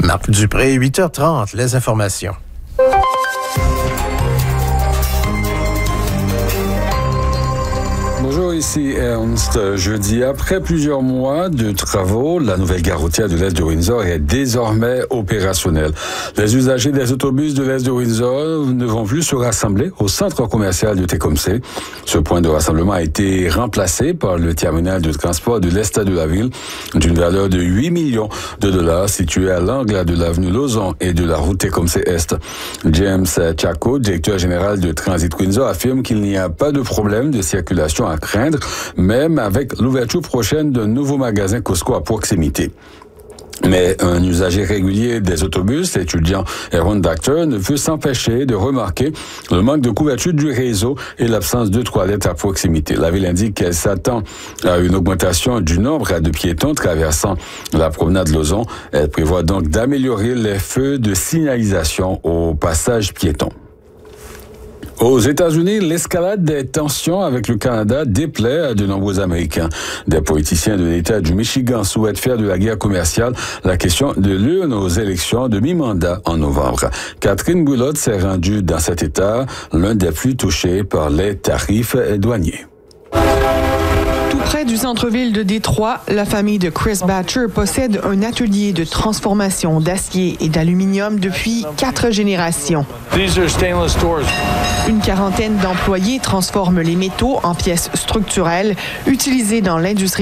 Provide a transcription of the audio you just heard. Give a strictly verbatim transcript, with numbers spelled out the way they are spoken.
Marc Dupré, huit heures trente, les informations. Bonjour, ici Ernst. Jeudi, après plusieurs mois de travaux, la nouvelle gare routière de l'Est de Windsor est désormais opérationnelle. Les usagers des autobus de l'Est de Windsor ne vont plus se rassembler au centre commercial de Tecumseh. Ce point de rassemblement a été remplacé par le terminal de transport de l'Est de la ville d'une valeur de huit millions de dollars situé à l'angle de l'avenue Lauson et de la route Tecumseh-Est. James Chaco, directeur général de Transit Windsor, affirme qu'il n'y a pas de problème de circulation à craindre, même avec l'ouverture prochaine d'un nouveau magasin Costco à proximité. Mais un usager régulier des autobus, l'étudiant Aaron Doctor, ne peut s'empêcher de remarquer le manque de couverture du réseau et l'absence de toilettes à proximité. La ville indique qu'elle s'attend à une augmentation du nombre de piétons traversant la promenade Lauson. Elle prévoit donc d'améliorer les feux de signalisation au passage piéton. Aux États-Unis, l'escalade des tensions avec le Canada déplaît à de nombreux Américains. Des politiciens de l'État du Michigan souhaitent faire de la guerre commerciale la question de l'urne aux élections de mi-mandat en novembre. Catherine Boulotte s'est rendue dans cet État, l'un des plus touchés par les tarifs douaniers. Tout près du centre-ville de Détroit, la famille de Chris Batcher possède un atelier de transformation d'acier et d'aluminium depuis quatre générations. Une quarantaine d'employés transforment les métaux en pièces structurelles utilisées dans l'industrie